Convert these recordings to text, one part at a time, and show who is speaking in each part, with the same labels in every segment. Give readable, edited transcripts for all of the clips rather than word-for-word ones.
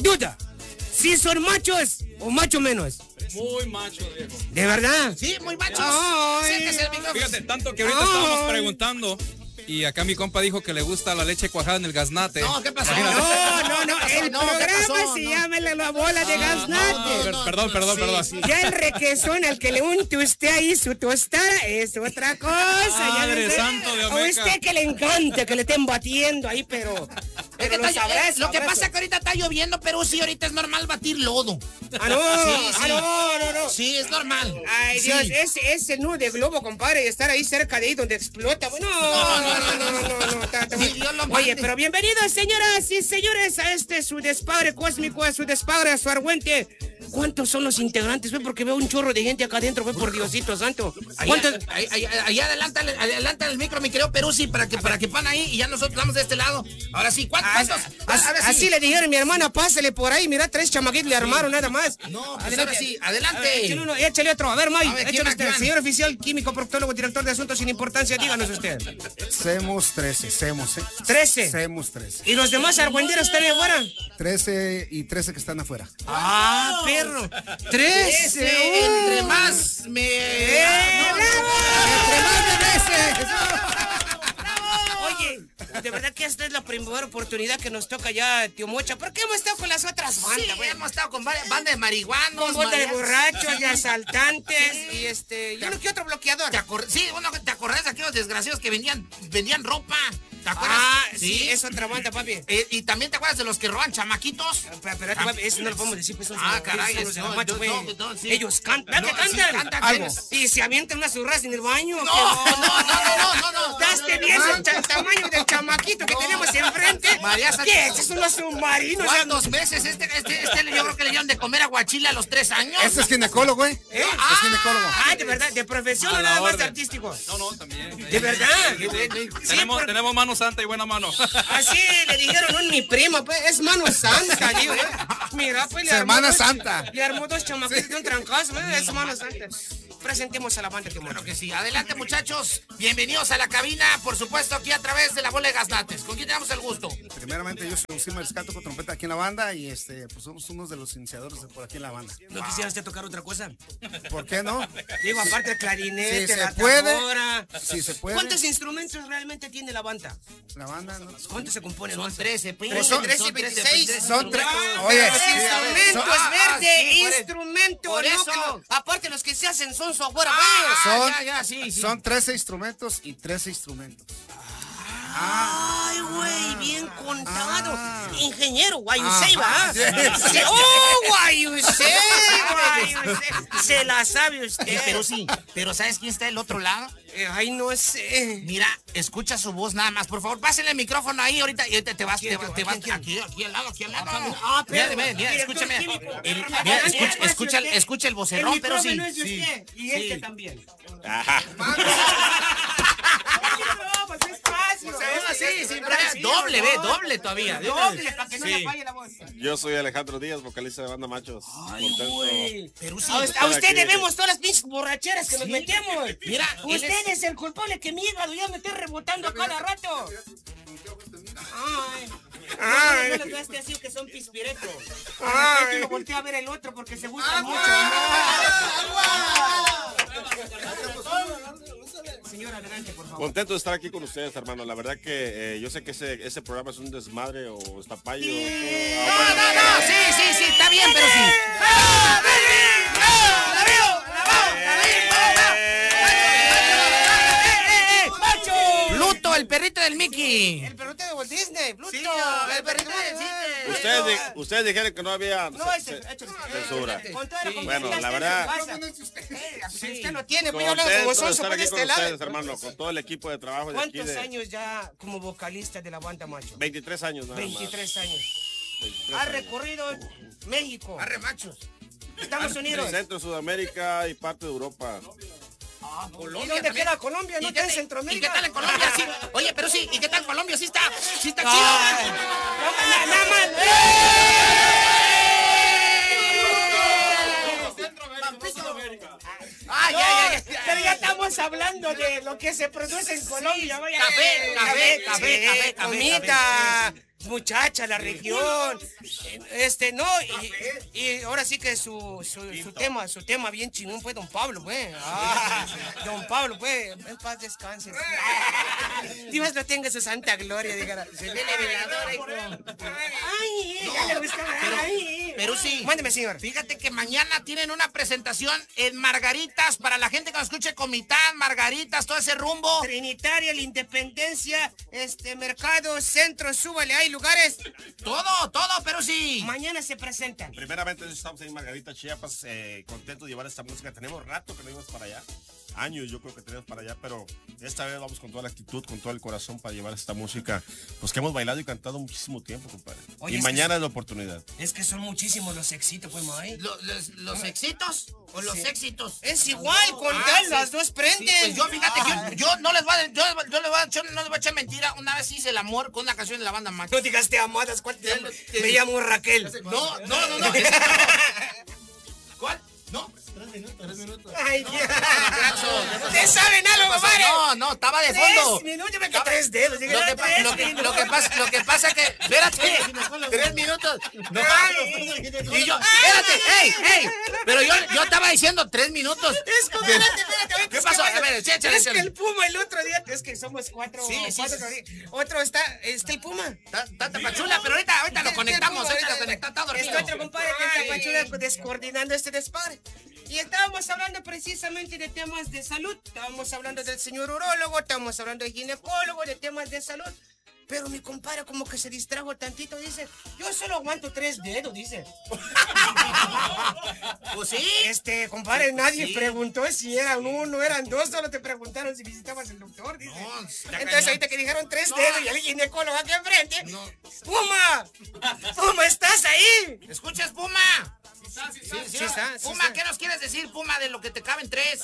Speaker 1: duda. ¿Si son machos o macho menos?
Speaker 2: Muy macho, viejo.
Speaker 1: ¿De verdad?
Speaker 3: Sí, muy machos.
Speaker 1: Ay.
Speaker 3: Siéntese el micrófono.
Speaker 2: Fíjate, tanto que ahorita estábamos preguntando y acá mi compa dijo que le gusta la leche cuajada en el gaznate.
Speaker 3: No, ¿qué pasó?
Speaker 1: No, el
Speaker 3: No, ¿qué
Speaker 1: programa
Speaker 3: pasó?
Speaker 1: se
Speaker 3: No.
Speaker 1: llama La Bola de Gaznate.
Speaker 2: Perdón.
Speaker 3: Sí.
Speaker 1: Ya el requesón al que le unte usted ahí su tostada es otra cosa. Ya
Speaker 2: Madre
Speaker 1: ves,
Speaker 2: santo de
Speaker 1: a
Speaker 2: Omeca.
Speaker 1: usted que le encanta que le estén batiendo ahí, pero
Speaker 3: Es que
Speaker 1: lo
Speaker 3: está-
Speaker 1: sabrás.
Speaker 3: lo que pasa es que ahorita está lloviendo, pero sí, ahorita es normal batir lodo.
Speaker 1: Ah, no,
Speaker 3: Sí.
Speaker 1: no.
Speaker 3: Sí, es normal.
Speaker 1: Ay,
Speaker 3: Sí.
Speaker 1: Dios, ese nudo de globo, compadre, y estar ahí cerca de ahí donde explota. No.
Speaker 3: Sí, Dios lo
Speaker 1: Oye,
Speaker 3: mande.
Speaker 1: pero bienvenidos, señoras y señores, a su despadre cósmico, a su despadre, a su argüente. ¿Cuántos son los integrantes? Ve, porque veo un chorro de gente acá adentro, ve, por Diosito santo. ¿Cuántos?
Speaker 3: Ahí adelanta el micro, mi querido Peruzzi, para que pan ahí y ya nosotros vamos de este lado. Ahora sí, ¿cuántos?
Speaker 1: Así le dijeron a mi hermana, pásale por ahí, mira, 3 chamaquitos le armaron nada más.
Speaker 3: No, pues ahora sí, adelante.
Speaker 1: Échale uno, échale otro. A ver, May,
Speaker 3: A ver, ¿quién
Speaker 1: échale
Speaker 3: va,
Speaker 1: usted.
Speaker 3: quién va?
Speaker 1: Señor oficial, químico, proctólogo, director de asuntos sin importancia, díganos usted.
Speaker 4: Semos 13, Semos,
Speaker 1: 13.
Speaker 4: Semos 13.
Speaker 1: ¿Y los demás argüenderos están ahí afuera?
Speaker 4: 13 y 13 que están afuera.
Speaker 1: Ah, perro. 13.
Speaker 3: Entre más me...
Speaker 4: ¡Entre más de 13!
Speaker 1: Oye, de verdad que esta es la primera oportunidad que nos toca ya, tío Mocha. ¿Por qué hemos estado con las otras
Speaker 3: Sí,
Speaker 1: bandas, güey?
Speaker 3: hemos estado con varias bandas de marihuanos.
Speaker 1: Con banda de
Speaker 3: mariachis.
Speaker 1: borrachos, de asaltantes y uno que otro bloqueador.
Speaker 3: Sí, ¿te acordás de aquellos desgraciados que vendían ropa? ¿Te acuerdas?
Speaker 1: Ah, sí, es otra banda, papi.
Speaker 3: Y también te acuerdas de los que roban chamaquitos.
Speaker 1: Pero papi, eso no lo podemos decir, pues son
Speaker 3: Caray,
Speaker 1: son los de
Speaker 3: no,
Speaker 1: los machos, güey.
Speaker 3: no, sí.
Speaker 1: Ellos cantan, ¿qué
Speaker 3: Sí,
Speaker 1: cantan?
Speaker 3: cantan,
Speaker 1: Algo.
Speaker 3: sí.
Speaker 1: Y se avientan unas zurras en el baño.
Speaker 3: No.
Speaker 1: ¿Daste bien el tamaño del chamaquito que tenemos enfrente?
Speaker 3: María Sánchez.
Speaker 1: ¿Qué? ¿Estos son los submarinos?
Speaker 3: ¿Cuántos meses? Yo creo que le dieron de comer aguachile a los 3 años.
Speaker 4: Este es ginecólogo, güey.
Speaker 1: ¿Eh?
Speaker 4: Es ginecólogo.
Speaker 1: Ah, de verdad, de profesión
Speaker 2: A
Speaker 1: o
Speaker 2: la
Speaker 1: nada más de
Speaker 2: orden.
Speaker 1: artístico.
Speaker 2: No, también.
Speaker 1: De verdad. Sí,
Speaker 2: Tenemos mano santa y buena mano.
Speaker 1: así le dijeron a mi prima, pues, es mano santa, digo. Mira, pues
Speaker 4: Semana Santa.
Speaker 1: Le armó 2 chamaquitos de un trancazo, es mano santa. Presentemos a la banda que
Speaker 3: Claro que sí. Adelante, muchachos. Bienvenidos a la cabina, por supuesto, aquí a través de la Bola de Gaznates. ¿Con quién tenemos el gusto?
Speaker 4: Primeramente, yo soy Silmer Escato con trompeta aquí en la banda y pues somos unos de los iniciadores de por aquí en la banda.
Speaker 1: ¿No quisiera usted tocar otra cosa?
Speaker 4: ¿Por qué no?
Speaker 1: Digo, aparte del clarinete,
Speaker 4: Sí, se
Speaker 1: la
Speaker 4: puede.
Speaker 1: tambora.
Speaker 4: Sí, se puede.
Speaker 1: ¿Cuántos instrumentos realmente tiene la banda?
Speaker 4: La banda, ¿no?
Speaker 1: ¿Cuántos se componen?
Speaker 3: Son 13,
Speaker 4: Son
Speaker 1: 13 y 26.
Speaker 4: Son tres.
Speaker 1: Oye,
Speaker 4: Oye,
Speaker 1: los
Speaker 4: sí,
Speaker 1: instrumentos,
Speaker 3: son-
Speaker 1: verde,
Speaker 3: sí,
Speaker 1: instrumento,
Speaker 3: por eso.
Speaker 1: núcleo. Aparte los que se hacen son su afuera,
Speaker 4: Son-
Speaker 3: sí.
Speaker 4: Son 13 instrumentos y 13 instrumentos.
Speaker 1: Ay, güey, bien contado. Ingeniero, Guayusei,
Speaker 4: Ah,
Speaker 1: ¿va?
Speaker 4: sí.
Speaker 1: ¡Oh, Guayusei! Se la sabe usted.
Speaker 3: Pero ¿sabes quién está del otro lado?
Speaker 1: Ay, no sé.
Speaker 3: Mira, escucha su voz nada más. Por favor, pásenle el micrófono ahí ahorita y ahorita te vas.
Speaker 1: ¿Quién?
Speaker 3: Aquí al lado.
Speaker 1: Ah, pero,
Speaker 3: Mira,
Speaker 1: director
Speaker 3: escúchame.
Speaker 1: químico.
Speaker 3: Mira, escucha el
Speaker 1: El
Speaker 3: vocerrón, pero sí.
Speaker 1: micrófono es de usted y este también. No, pues es fácil.
Speaker 3: Doble todavía.
Speaker 1: Doble, para que no
Speaker 2: Sí.
Speaker 1: le falle la voz.
Speaker 5: Yo soy Alejandro Díaz, vocalista de Banda Machos. Contento.
Speaker 3: Pero sí.
Speaker 1: A usted
Speaker 5: aquí.
Speaker 1: debemos todas las pinches borracheras que nos metemos.
Speaker 3: Mira, él
Speaker 1: Usted es el culpable que mi hígado ya me esté rebotando a cada rato. Ay. No les gaste así que son pispiretos. Ay. No voltea a ver el otro porque se gusta mucho. Señor, adelante, por favor.
Speaker 5: Contento de estar aquí con ustedes, hermano. La verdad que yo sé que ese programa es un desmadre o está payo.
Speaker 3: No. Sí, está bien, pero sí. Pluto, el perrito del Mickey.
Speaker 1: El perrito de Walt Disney, Pluto.
Speaker 3: Sí,
Speaker 1: el perrito de Disney.
Speaker 5: Ustedes dijeron que no había
Speaker 1: No, échale.
Speaker 5: censura.
Speaker 1: Con toda la
Speaker 5: Bueno,
Speaker 1: confianza,
Speaker 5: la verdad-
Speaker 1: Si usted lo tiene, voy a hablar como
Speaker 5: Contento de
Speaker 1: sonso
Speaker 5: estar
Speaker 1: por
Speaker 5: aquí con
Speaker 1: este lado.
Speaker 5: ustedes, hermano, con todo el equipo de trabajo de aquí
Speaker 1: ¿Cuántos
Speaker 5: de
Speaker 1: años ya como vocalista de la banda Macho?
Speaker 5: 23 años nada más.
Speaker 1: 23 años.
Speaker 5: 23
Speaker 1: Ha
Speaker 5: años.
Speaker 1: recorrido México,
Speaker 3: Arre, machos.
Speaker 1: Estados Unidos.
Speaker 5: Centro, Sudamérica y parte de Europa.
Speaker 1: ¿Y dónde queda Colombia? ¿No está en
Speaker 3: ¿Y
Speaker 1: Centroamérica?
Speaker 3: qué tal en Colombia? Sí. Oye, pero sí, ¿y qué tal Colombia? Sí está
Speaker 1: Ay,
Speaker 3: chido.
Speaker 1: nada más.
Speaker 3: Ya.
Speaker 1: Pero ya estamos hablando de lo que se produce en Colombia. Vaya.
Speaker 3: Café,
Speaker 1: Sí, comida, muchacha, la región. No, y ahora sí que su tema bien chingón fue Don Pablo, pues. Don Pablo, pues, en paz descanse. Dios lo tenga su santa gloria, dígala.
Speaker 3: Se viene veladora, hijo. Pero sí.
Speaker 1: Mándeme, señor.
Speaker 3: Fíjate que mañana tienen una presentación en Margaritas para la gente que nos escuche Comitán, Margaritas, todo ese rumbo.
Speaker 1: Trinitaria, la Independencia, Mercado, Centro, súbale, hay lugares.
Speaker 3: Todo, pero sí.
Speaker 1: Mañana se presentan.
Speaker 5: Primeramente estamos en Margarita, Chiapas, contentos de llevar esta música. Tenemos rato que no íbamos para allá. Años yo creo que tenemos para allá, pero esta vez vamos con toda la actitud, con todo el corazón para llevar esta música, pues que hemos bailado y cantado muchísimo tiempo, compadre.
Speaker 1: Oye,
Speaker 5: y mañana es la oportunidad.
Speaker 1: Es que son muchísimos los éxitos, pues, May.
Speaker 3: ¿Los éxitos o los éxitos?
Speaker 1: Es igual, con tal, las dos prenden.
Speaker 3: Sí, pues yo, fíjate que yo no les voy a echar mentira. Una vez hice el amor con una canción de la banda Macho.
Speaker 1: No digas te amadas, ¿cuál te llamo? Me llamo Raquel.
Speaker 3: No. ¿Cuál? No. 3 minutos.
Speaker 1: Ay, Dios. ¿Ustedes saben algo, compadre?
Speaker 3: No, estaba de fondo.
Speaker 1: 3 minutos, yo me quedé 3 dedos.
Speaker 3: Lo que pasa que, espérate, 3 minutos. No. Y yo, espérate, hey. Pero yo estaba diciendo 3 minutos.
Speaker 1: Es como, espérate.
Speaker 3: ¿Qué pasó? A ver, échale.
Speaker 1: Es que el Puma el otro día, es que somos 4.
Speaker 3: Sí.
Speaker 1: Otro está el Puma.
Speaker 3: Está Tapachula, pero ahorita lo conectamos. Está dormido.
Speaker 1: Este otro compadre que está Tapachula descoordinando este despadre. Y estábamos hablando precisamente de temas de salud. Estábamos hablando del señor urólogo, estábamos hablando de ginecólogo, de temas de salud. Pero mi compadre como que se distrajo tantito, dice, yo solo aguanto 3 dedos, dice.
Speaker 3: Pues sí.
Speaker 1: Compadre, nadie preguntó si eran 1, eran 2, solo te preguntaron si visitabas al doctor, dice.
Speaker 3: No,
Speaker 1: entonces ahorita que dijeron 3 dedos y el ginecólogo aquí enfrente. No. ¡Puma, estás ahí!
Speaker 3: ¿Escuchas, Puma? Sí está. Puma, ¿qué nos quieres decir, Puma, de lo que te caben 3?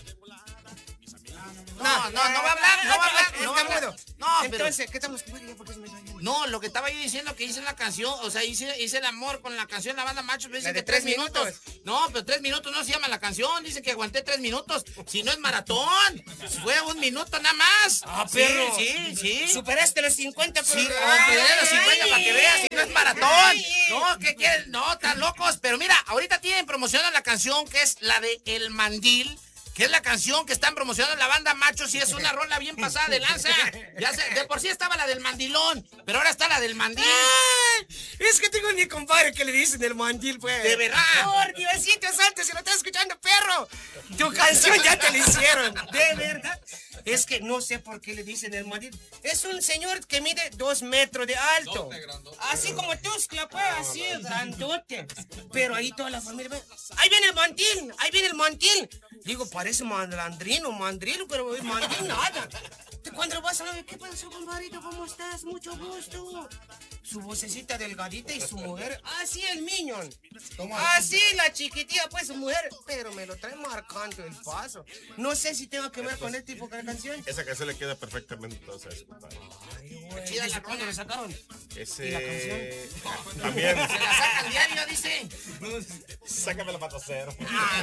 Speaker 3: No va a hablar. No, pero...
Speaker 1: Entonces, ¿qué estamos?
Speaker 3: No, lo que estaba yo diciendo que hice la canción, o sea, hice el amor con la canción La Banda Macho, pero dice
Speaker 1: de
Speaker 3: que 3 minutos. No, pero 3 minutos no se llama la canción, dice que aguanté 3 minutos. Si no es maratón, fue 1 minuto nada más.
Speaker 1: Perro.
Speaker 3: Sí.
Speaker 1: Superaste los 50, pero...
Speaker 3: Sí, superé los 50 para que veas, si no es maratón. No, ¿qué quieres? No, están locos. Pero mira, ahorita tienen promocionando la canción que es la de El Mandil, que es la canción que están promocionando la Banda Machos y es una rola bien pasada de lanza. Ya sé, de por sí estaba la del mandilón, pero ahora está la del mandil.
Speaker 1: Es que tengo mi compadre que le dicen el mandil, pues.
Speaker 3: De verdad.
Speaker 1: Por Diosito santo, si lo estás escuchando, perro. Tu canción ya te la hicieron. De verdad. Es que no sé por qué le dicen el mandil. Es un señor que mide 2 metros de alto. Así como Tuscla, pues, así, grandote. Pero ahí toda la familia ve. Ahí viene el mandil. Digo, parece mandrino, pero mandil nada. Cuando vas a ver, ¿qué pasó, compadrito? ¿Cómo estás? Mucho gusto. Su vocecita delgadita y su mujer, así el Minion. Así la chiquitilla, pues su mujer, pero me lo trae marcando el paso. No sé si tengo que ver con este tipo de canción.
Speaker 5: Esa canción le queda perfectamente entonces, compadre.
Speaker 1: Ay, güey. ¿Desde cuándo le sacaron?
Speaker 5: Ese...
Speaker 1: ¿Y la canción?
Speaker 5: También.
Speaker 3: Se la sacan diario, dice.
Speaker 5: Sácame la pata cero.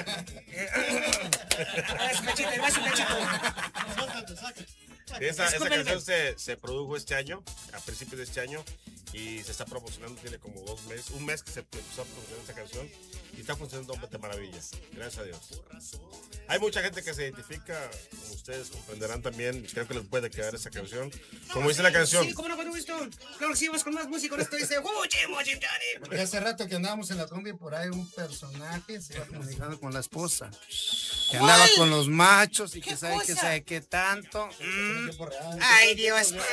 Speaker 5: Esa canción se produjo este año, a principios de este año, y se está promocionando, tiene como 2 meses, 1 mes que se empezó a promocionar esa canción, y está funcionando de maravilla, gracias a Dios. Hay mucha gente que se identifica, como ustedes comprenderán también, creo que les puede quedar esa canción, como dice la canción.
Speaker 1: Sí, ¿cómo no cuando visto? Claro, si vamos con más música, esto dice,
Speaker 4: Porque hace rato que andábamos en la combi y por ahí un personaje se iba comunicando con la esposa. Que andaba con los machos y que sabe qué tanto.
Speaker 1: Ay, Dios. Sí,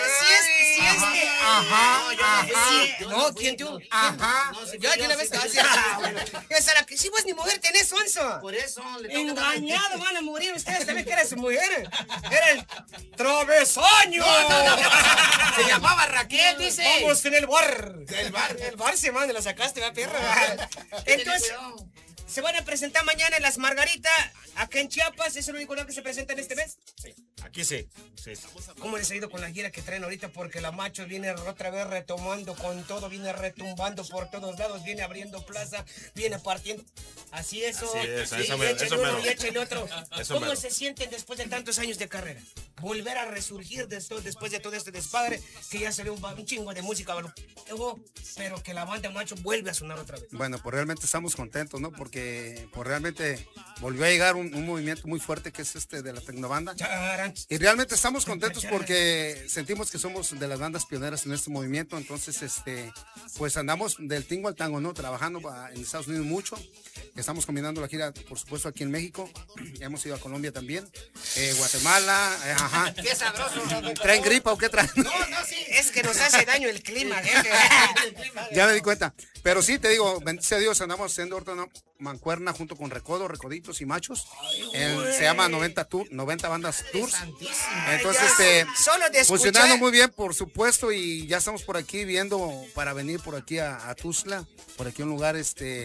Speaker 1: No, ¿quién tú?
Speaker 4: Ajá.
Speaker 1: Yo una vez te decía. Esa la que si vos ni mujer tenés, onzo.
Speaker 3: Por eso le toca.
Speaker 1: Engañado van a morir ustedes. También que era su mujer. Era el travesaño.
Speaker 3: Se llamaba Raquel, dice.
Speaker 1: Vamos en el bar.
Speaker 3: El bar.
Speaker 1: El bar se manda, la sacaste, va, perra. Entonces. Se van a presentar mañana en Las Margaritas, acá en Chiapas. ¿Es el único lugar que se presenta en este mes?
Speaker 5: Sí, aquí sí. Sí.
Speaker 1: ¿Cómo les ha ido con la gira que traen ahorita? Porque la Macho viene otra vez retomando con todo, viene retumbando por todos lados, viene abriendo plaza, viene partiendo. Así eso.
Speaker 5: Así es,
Speaker 1: sí,
Speaker 5: eso mero,
Speaker 1: echa el
Speaker 5: eso
Speaker 1: uno
Speaker 5: mero.
Speaker 1: y echa el otro.
Speaker 5: Eso
Speaker 1: ¿Cómo
Speaker 5: mero.
Speaker 1: se sienten después de tantos años de carrera? Volver a resurgir después de todo este despadre, que ya salió un chingo de música, pero que la banda Macho vuelve a sonar otra vez.
Speaker 4: Bueno, pues realmente estamos contentos, ¿no? Porque pues realmente volvió a llegar un movimiento muy fuerte que es de la Tecnobanda.
Speaker 1: Charan.
Speaker 4: Y realmente estamos contentos porque sentimos que somos de las bandas pioneras en este movimiento. Entonces, pues andamos del tingo al tango, ¿no? Trabajando en Estados Unidos mucho. Estamos combinando la gira, por supuesto, aquí en México. Ya hemos ido a Colombia también. Guatemala, ajá.
Speaker 3: Qué sabroso.
Speaker 4: ¿Traen gripa o qué traen?
Speaker 1: No, sí, es que nos hace daño el clima, jefe.
Speaker 4: Ya me di cuenta. Pero sí, te digo, bendito sea Dios, andamos haciendo ahorita una mancuerna junto con Recoditos y Machos. Se llama 90 Bandas Tours. Entonces,
Speaker 1: Solo de
Speaker 4: funcionando
Speaker 1: escuchar.
Speaker 4: muy bien, por supuesto, y ya estamos por aquí viendo para venir por aquí a Tuzla, por aquí un lugar,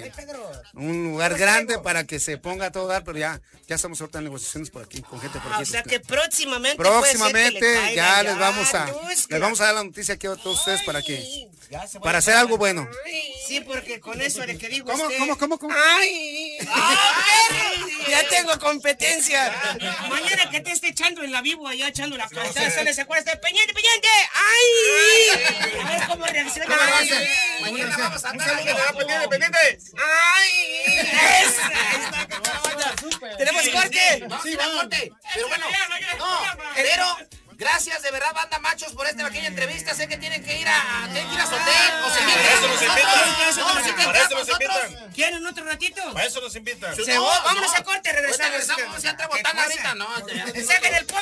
Speaker 4: grande para que se ponga a todo dar, pero ya estamos ahorita en negociaciones por aquí, con gente por aquí.
Speaker 1: O sea que próximamente puede ser que le caiga
Speaker 4: ya les vamos
Speaker 1: Tuzla.
Speaker 4: a dar la noticia aquí a todos ustedes para que
Speaker 1: Ya se va
Speaker 4: para
Speaker 1: a
Speaker 4: hacer
Speaker 1: acabar.
Speaker 4: algo bueno.
Speaker 1: Sí, porque con eso de que digo
Speaker 4: ¿Cómo?
Speaker 1: usted... ¡Ay! Ya tengo competencia. Mañana que te esté echando en la vivo allá, echando la cantada, sale, se acuerda de Peñente. ¡Ay! A ver cómo reacciona.
Speaker 3: Mañana vamos a
Speaker 5: Un
Speaker 3: andar.
Speaker 5: saludo, pendiente.
Speaker 1: ¡Ay! ¡Esa! Ahí está, camarada. ¿Tenemos corte?
Speaker 3: No, sí, corte. Pero bueno, no, pero gracias de verdad, banda Machos, por esta pequeña entrevista. Sé que tienen que ir a Sotel o se
Speaker 5: Para eso nos invitan.
Speaker 3: No, sí te
Speaker 5: Para eso nos
Speaker 3: nosotros.
Speaker 5: invitan.
Speaker 1: ¿Quieren otro ratito?
Speaker 5: Para eso nos invitan.
Speaker 1: Vámonos a corte,
Speaker 3: Ahorita
Speaker 1: regresamos.
Speaker 3: regresamos, ya entra botana ahorita, no.
Speaker 1: Saquen el